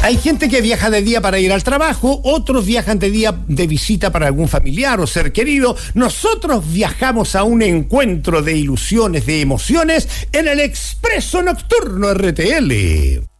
Hay gente que viaja de día para ir al trabajo, otros viajan de día de visita para algún familiar o ser querido. Nosotros viajamos a un encuentro de ilusiones, de emociones, en el Expreso Nocturno RTL.